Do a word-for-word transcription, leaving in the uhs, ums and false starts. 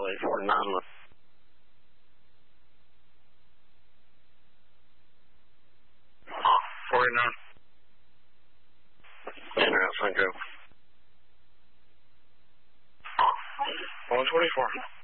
Charlie for nine. forty-nine. Yeah, thank you. one twenty-four.